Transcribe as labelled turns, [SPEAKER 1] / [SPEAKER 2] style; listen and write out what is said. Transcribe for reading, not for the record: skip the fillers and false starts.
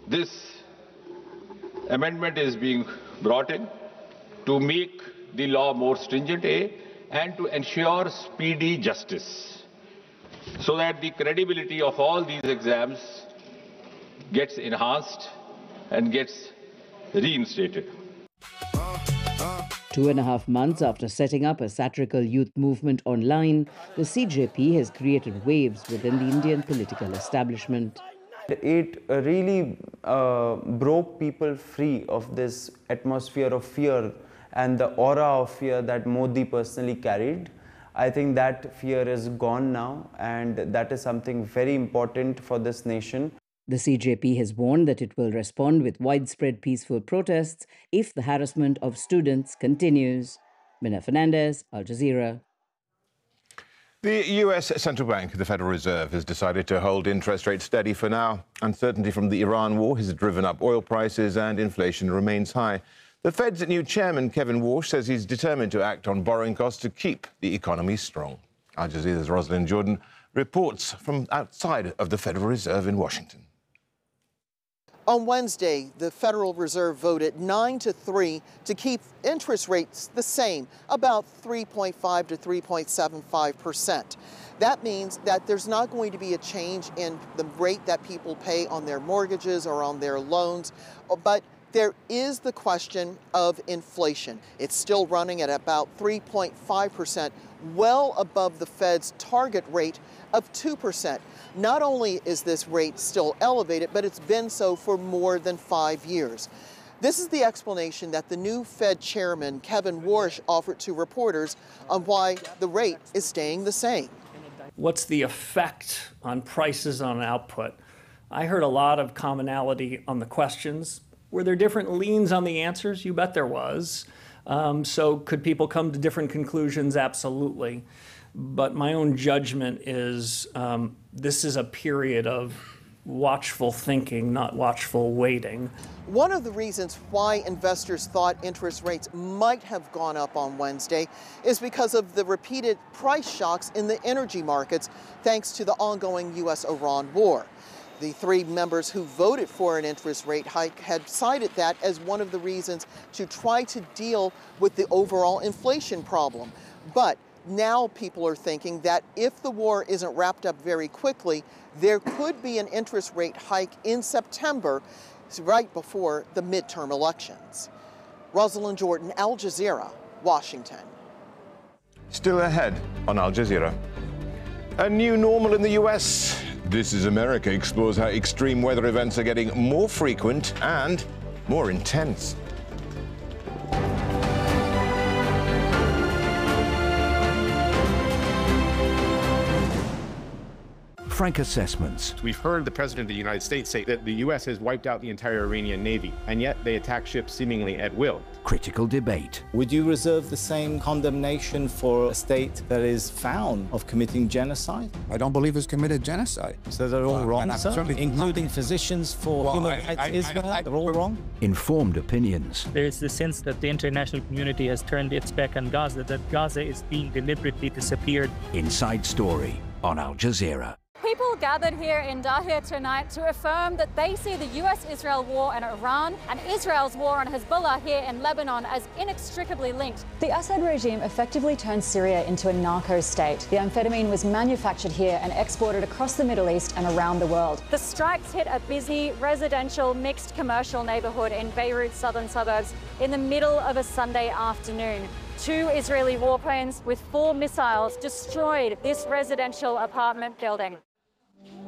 [SPEAKER 1] This amendment is being brought in to make the law more stringent, and to ensure speedy justice, so that the credibility of all these exams gets enhanced and gets reinstated.
[SPEAKER 2] 2.5 months after setting up a satirical youth movement online, the CJP has created waves within the Indian political establishment.
[SPEAKER 3] It really broke people free of this atmosphere of fear and the aura of fear that Modi personally carried. I think that fear is gone now, and that is something very important for this nation.
[SPEAKER 2] The CJP has warned that it will respond with widespread peaceful protests if the harassment of students continues. Mina Fernandez, Al Jazeera.
[SPEAKER 4] The US Central Bank, the Federal Reserve, has decided to hold interest rates steady for now. Uncertainty from the Iran war has driven up oil prices and inflation remains high. The Fed's new chairman, Kevin Warsh, says he's determined to act on borrowing costs to keep the economy strong. Al Jazeera's Rosalind Jordan reports from outside of the Federal Reserve in Washington.
[SPEAKER 5] On Wednesday, the Federal Reserve voted 9-3 to keep interest rates the same, about 3.5 to 3.75%. That means that there's not going to be a change in the rate that people pay on their mortgages or on their loans, but there is the question of inflation. It's still running at about 3.5%, well above the Fed's target rate of 2%. Not only is this rate still elevated, but it's been so for more than 5 years. This is the explanation that the new Fed chairman, Kevin Warsh, offered to reporters on why the rate is staying the same.
[SPEAKER 6] What's the effect on prices on output? I heard a lot of commonality on the questions. Were there different leans on the answers? You bet there was. So could people come to different conclusions? Absolutely. But my own judgment is this is a period of watchful thinking, not watchful waiting.
[SPEAKER 5] One of the reasons why investors thought interest rates might have gone up on Wednesday is because of the repeated price shocks in the energy markets, thanks to the ongoing U.S.-Iran war. The three members who voted for an interest rate hike had cited that as one of the reasons to try to deal with the overall inflation problem. But now people are thinking that if the war isn't wrapped up very quickly, there could be an interest rate hike in September, right before the midterm elections. Rosalind Jordan, Al Jazeera, Washington.
[SPEAKER 4] Still ahead on Al Jazeera. A new normal in the US. This is America explores how extreme weather events are getting more frequent and more intense.
[SPEAKER 7] Frank Assessments.
[SPEAKER 8] We've heard the President of the United States say that the U.S. has wiped out the entire Iranian Navy, and yet they attack ships seemingly at will.
[SPEAKER 7] Critical debate.
[SPEAKER 9] Would you reserve the same condemnation for a state that is found of committing genocide?
[SPEAKER 10] I don't believe it's committed genocide.
[SPEAKER 9] So they're all wrong, sir? Including physicians for human rights Israel? They're all wrong?
[SPEAKER 7] Informed opinions.
[SPEAKER 11] There is the sense that the international community has turned its back on Gaza, that Gaza is being deliberately disappeared.
[SPEAKER 7] Inside Story on Al Jazeera.
[SPEAKER 12] People gathered here in Dahir tonight to affirm that they see the US-Israel war in Iran and Israel's war on Hezbollah here in Lebanon as inextricably linked.
[SPEAKER 13] The Assad regime effectively turned Syria into a narco state. The amphetamine was manufactured here and exported across the Middle East and around the world.
[SPEAKER 12] The strikes hit a busy residential mixed commercial neighborhood in Beirut's southern suburbs in the middle of a Sunday afternoon. 2 Israeli warplanes with 4 missiles destroyed this residential apartment building.